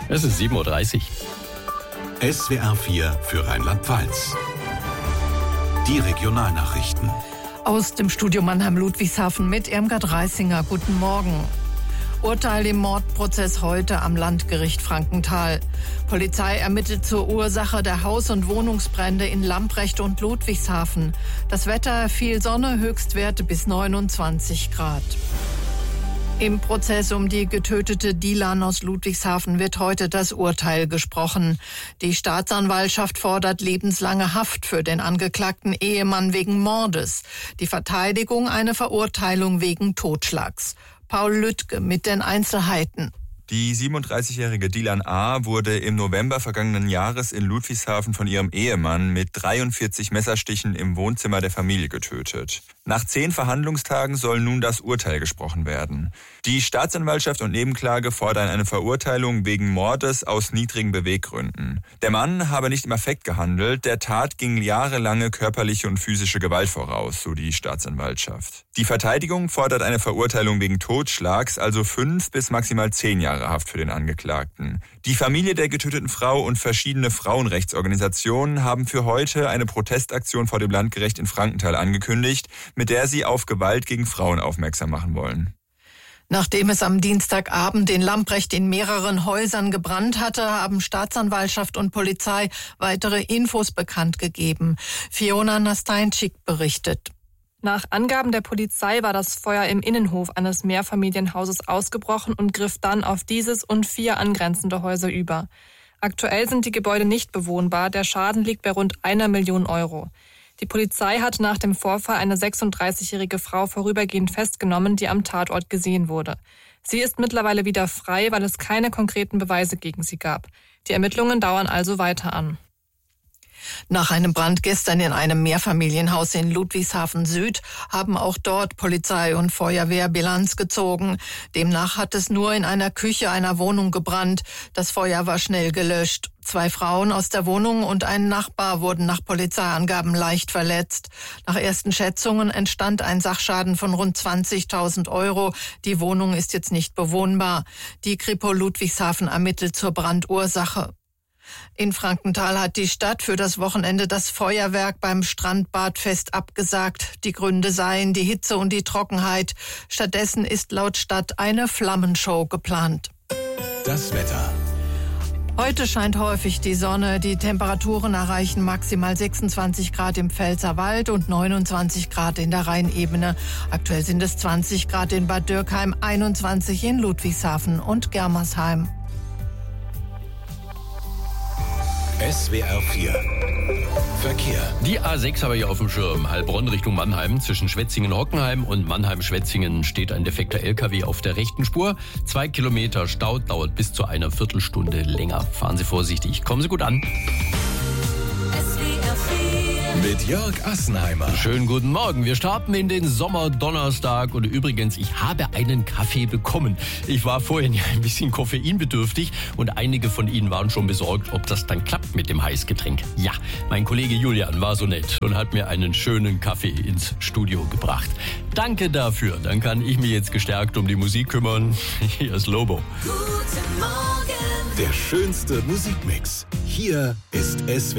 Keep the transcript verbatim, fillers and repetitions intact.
Es ist sieben Uhr dreißig. S W R vier für Rheinland-Pfalz. Die Regionalnachrichten. Aus dem Studio Mannheim-Ludwigshafen mit Irmgard Reisinger. Guten Morgen. Urteil im Mordprozess heute am Landgericht Frankenthal. Polizei ermittelt zur Ursache der Haus- und Wohnungsbrände in Lamprecht und Ludwigshafen. Das Wetter, viel Sonne, Höchstwerte bis neunundzwanzig Grad. Im Prozess um die getötete Dilan aus Ludwigshafen wird heute das Urteil gesprochen. Die Staatsanwaltschaft fordert lebenslange Haft für den angeklagten Ehemann wegen Mordes. Die Verteidigung eine Verurteilung wegen Totschlags. Paul Lüttke mit den Einzelheiten. Die siebenunddreißigjährige Dilan A. wurde im November vergangenen Jahres in Ludwigshafen von ihrem Ehemann mit dreiundvierzig Messerstichen im Wohnzimmer der Familie getötet. Nach zehn Verhandlungstagen soll nun das Urteil gesprochen werden. Die Staatsanwaltschaft und Nebenklage fordern eine Verurteilung wegen Mordes aus niedrigen Beweggründen. Der Mann habe nicht im Affekt gehandelt, der Tat ging jahrelange körperliche und physische Gewalt voraus, so die Staatsanwaltschaft. Die Verteidigung fordert eine Verurteilung wegen Totschlags, also fünf bis maximal zehn Jahre Haft für den Angeklagten. Die Familie der getöteten Frau und verschiedene Frauenrechtsorganisationen haben für heute eine Protestaktion vor dem Landgericht in Frankenthal angekündigt, mit der sie auf Gewalt gegen Frauen aufmerksam machen wollen. Nachdem es am Dienstagabend in Lamprecht in mehreren Häusern gebrannt hatte, haben Staatsanwaltschaft und Polizei weitere Infos bekannt gegeben. Fiona Nasteinczyk berichtet. Nach Angaben der Polizei war das Feuer im Innenhof eines Mehrfamilienhauses ausgebrochen und griff dann auf dieses und vier angrenzende Häuser über. Aktuell sind die Gebäude nicht bewohnbar, der Schaden liegt bei rund einer Million Euro. Die Polizei hat nach dem Vorfall eine sechsunddreißigjährige Frau vorübergehend festgenommen, die am Tatort gesehen wurde. Sie ist mittlerweile wieder frei, weil es keine konkreten Beweise gegen sie gab. Die Ermittlungen dauern also weiter an. Nach einem Brand gestern in einem Mehrfamilienhaus in Ludwigshafen Süd haben auch dort Polizei und Feuerwehr Bilanz gezogen. Demnach hat es nur in einer Küche einer Wohnung gebrannt. Das Feuer war schnell gelöscht. Zwei Frauen aus der Wohnung und ein Nachbar wurden nach Polizeiangaben leicht verletzt. Nach ersten Schätzungen entstand ein Sachschaden von rund zwanzigtausend Euro. Die Wohnung ist jetzt nicht bewohnbar. Die Kripo Ludwigshafen ermittelt zur Brandursache. In Frankenthal hat die Stadt für das Wochenende das Feuerwerk beim Strandbadfest abgesagt. Die Gründe seien die Hitze und die Trockenheit. Stattdessen ist laut Stadt eine Flammenshow geplant. Das Wetter. Heute scheint häufig die Sonne. Die Temperaturen erreichen maximal sechsundzwanzig Grad im Pfälzerwald und neunundzwanzig Grad in der Rheinebene. Aktuell sind es zwanzig Grad in Bad Dürkheim, einundzwanzig in Ludwigshafen und Germersheim. S W R vier Verkehr. Die A sechs habe ich auf dem Schirm. Heilbronn Richtung Mannheim. Zwischen Schwetzingen-Hockenheim und Mannheim-Schwetzingen steht ein defekter L K W auf der rechten Spur. Zwei Kilometer Stau, dauert bis zu einer Viertelstunde länger. Fahren Sie vorsichtig. Kommen Sie gut an. Mit Jörg Assenheimer. Schönen guten Morgen. Wir starten in den Sommerdonnerstag. Und übrigens, ich habe einen Kaffee bekommen. Ich war vorhin ja ein bisschen koffeinbedürftig und einige von Ihnen waren schon besorgt, ob das dann klappt mit dem Heißgetränk. Ja, mein Kollege Julian war so nett und hat mir einen schönen Kaffee ins Studio gebracht. Danke dafür. Dann kann ich mich jetzt gestärkt um die Musik kümmern. Hier ist Lobo. Guten Morgen. Der schönste Musikmix. Hier ist S W R